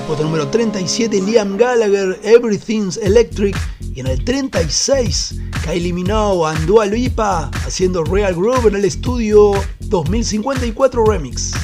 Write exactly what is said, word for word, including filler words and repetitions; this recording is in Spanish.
el puesto número treinta y siete, Liam Gallagher, Everything's Electric. Y en el treinta y seis, Kylie Minogue and Dua Lipa haciendo Real Groove en el estudio dos mil cincuenta y cuatro Remix.